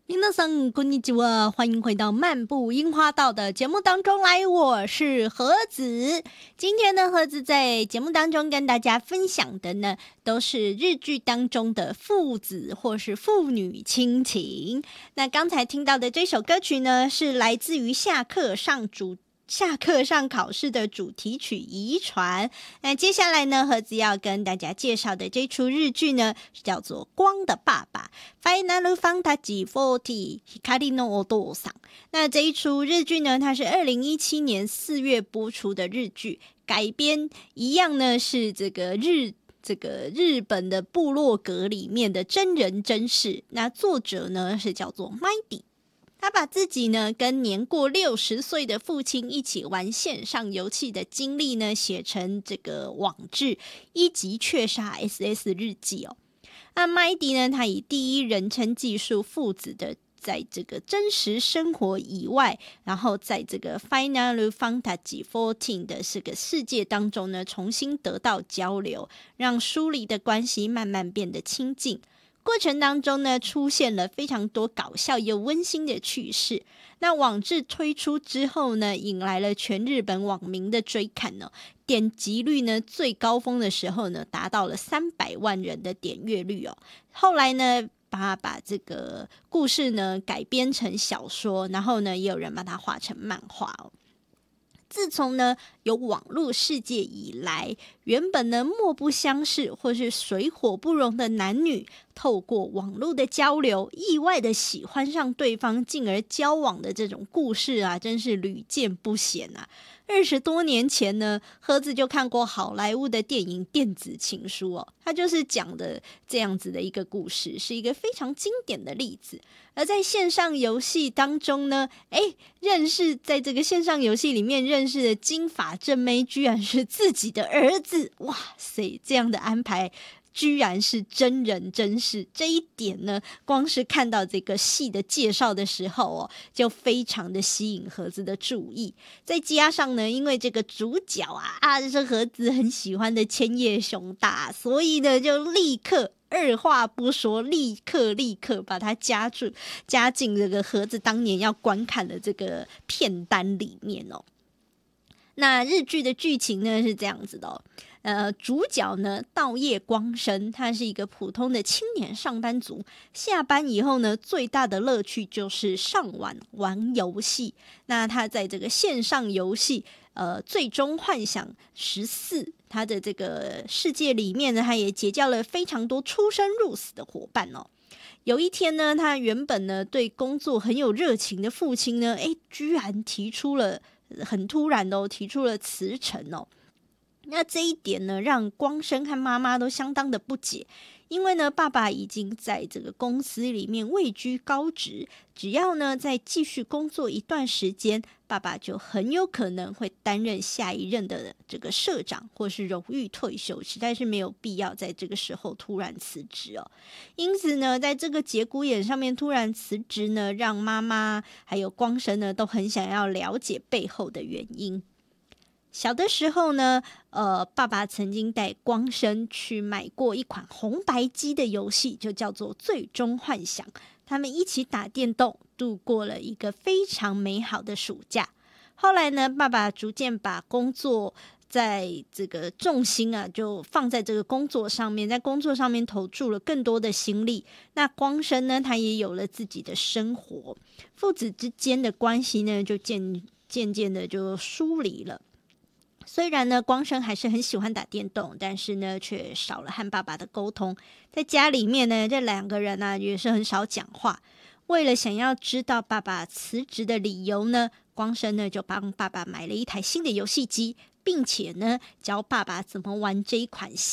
皆さんこんにちは，欢迎回到漫步樱花道的节目当中来，我是盒子。今天呢，盒子在节目当中跟大家分享的呢，都是日剧当中的父子或是父女亲情。那刚才听到的这首歌曲呢，是来自于下课上考试的主题曲《遗传》。那接下来呢，盒子要跟大家介绍的这出日剧呢，叫做《光的爸爸》（Final Fantasy XIV Hikari no Otou-san）。那这一出日剧呢，它是2017年4月播出的日剧，改编一样呢是这个日本的部落格里面的真人真事。那作者呢是叫做 Mighty。他把自己呢跟年过60岁的父亲一起玩线上游戏的经历呢写成这个网志一级雀杀 SS 日记哦。那麦迪呢，他以第一人称记述父子的在这个真实生活以外，然后在这个 Final Fantasy XIV 的这个世界当中呢，重新得到交流，让疏离的关系慢慢变得亲近。过程当中呢，出现了非常多搞笑又温馨的趣事。那网志推出之后呢，引来了全日本网民的追看哦，点击率呢最高峰的时候呢，达到了300万人的点阅率哦。后来呢，把这个故事呢改编成小说，然后呢，也有人把它画成漫画哦。自从呢有网络世界以来，原本呢莫不相识或是水火不容的男女，透过网络的交流，意外的喜欢上对方，进而交往的这种故事啊，真是屡见不鲜啊。20多年前呢，盒子就看过好莱坞的电影《电子情书》哦，它就是讲的这样子的一个故事，是一个非常经典的例子。而在线上游戏当中呢，在这个线上游戏里面认识的金发正妹，居然是自己的儿子，哇塞，这样的安排居然是真人真事，这一点呢，光是看到这个戏的介绍的时候哦，就非常的吸引盒子的注意。再加上呢，因为这个主角是盒子很喜欢的千叶雄大，所以呢，就立刻二话不说，立刻把它加进这个盒子当年要观看的这个片单里面哦。那日剧的剧情呢是这样子的哦，主角呢稻叶光生，他是一个普通的青年上班族，下班以后呢，最大的乐趣就是上网玩游戏。那他在这个线上游戏最终幻想14，他的这个世界里面呢，他也结交了非常多出生入死的伙伴哦。有一天呢，他原本呢对工作很有热情的父亲呢，居然很突然的提出了辞呈哦。那这一点呢，让光生和妈妈都相当的不解，因为呢，爸爸已经在这个公司里面位居高职，只要呢再继续工作一段时间，爸爸就很有可能会担任下一任的这个社长或是荣誉退休，实在是没有必要在这个时候突然辞职哦。因此呢，在这个节骨眼上面突然辞职呢，让妈妈还有光生呢都很想要了解背后的原因。小的时候呢，爸爸曾经带光生去买过一款红白机的游戏，就叫做《最终幻想》。他们一起打电动，度过了一个非常美好的暑假。后来呢，爸爸逐渐把工作在这个重心就放在这个工作上面，在工作上面投注了更多的心力。那光生呢，他也有了自己的生活，父子之间的关系呢，就渐渐的就疏离了。虽然呢，光生还是很喜欢打电动，但是呢，却少了和爸爸的沟通。在家里面呢，这两个人也是很少讲话。为了想要知道爸爸辞职的理由呢，光生呢就帮爸爸买了一台新的游戏机，并且呢教爸爸怎么玩这一款